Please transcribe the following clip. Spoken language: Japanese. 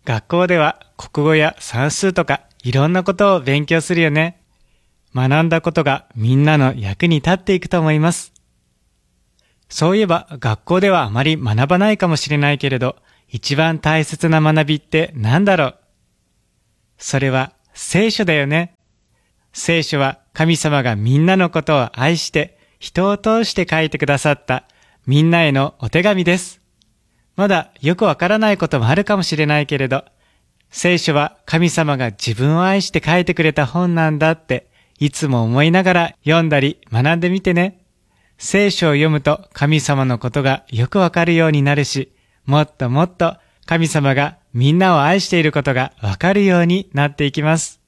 学校では国語や算数とかいろんなことを勉強するよね。学んだことがみんなの役に立っていくと思います。そういえば学校ではあまり学ばないかもしれないけれど、一番大切な学びって何だろう？それは聖書だよね。聖書は神様がみんなのことを愛して人を通して書いてくださったみんなへのお手紙です。まだよくわからないこともあるかもしれないけれど、聖書は神様が自分を愛して書いてくれた本なんだっていつも思いながら読んだり学んでみてね。聖書を読むと神様のことがよくわかるようになるし、もっともっと神様がみんなを愛していることがわかるようになっていきます。